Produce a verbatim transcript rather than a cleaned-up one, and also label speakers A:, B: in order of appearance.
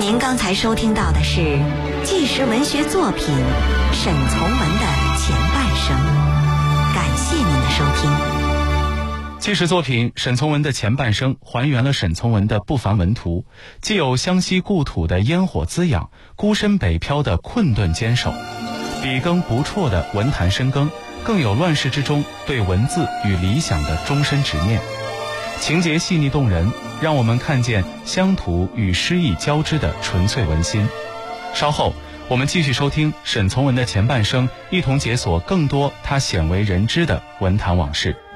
A: 您刚才收听到的是纪实文学作品沈从文的前半生，感谢您的收听。
B: 纪实作品沈从文的前半生还原了沈从文的不凡文图，既有湘西故土的烟火滋养，孤身北漂的困顿坚守，笔耕不辍的文坛深耕，更有乱世之中对文字与理想的终身执念。情节细腻动人，让我们看见乡土与诗意交织的纯粹文心。稍后我们继续收听沈从文的前半生，一同解锁更多他鲜为人知的文坛往事。